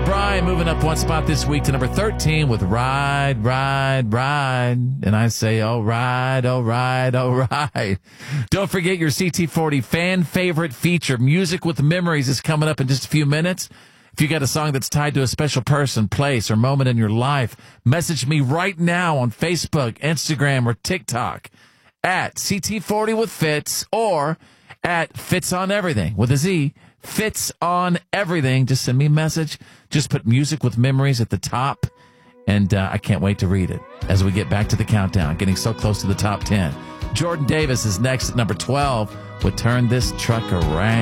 Brian moving up one spot this week to number 13 with Ride, Ride, Ride. And I say, all right, all right, all right. Don't forget your CT40 fan favorite feature. Music with Memories is coming up in just a few minutes. If you got a song that's tied to a special person, place, or moment in your life, message me right now on Facebook, Instagram, or TikTok at CT40 with Fitz or at Fitz on Everything with a Z. Fitz on Everything. Just send me a message. Just put Music with Memories at the top. And I can't wait to read it as we get back to the countdown, getting so close to the top 10. Jordan Davis is next at number 12 with Turn This Truck Around.